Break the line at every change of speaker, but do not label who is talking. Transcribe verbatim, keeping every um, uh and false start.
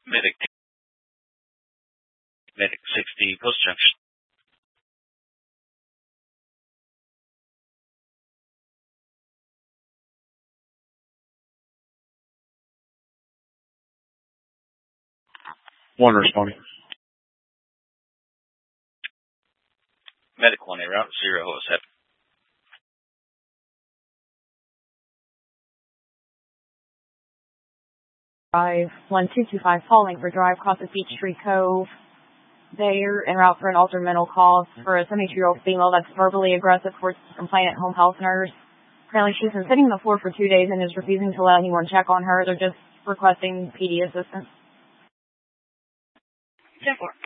Medic, Medic sixty, Post Junction.
One responding.
Medic one, a route zero oh seven.
Drive one two two five Falling for Drive crosses Beach Tree Cove. They're en route for an altered mental call for a seventy-two-year-old female that's verbally aggressive towards a complainant home health nurse. Apparently she's been sitting on the floor for two days and is refusing to let anyone check on her. They're just requesting P D assistance.
ten four.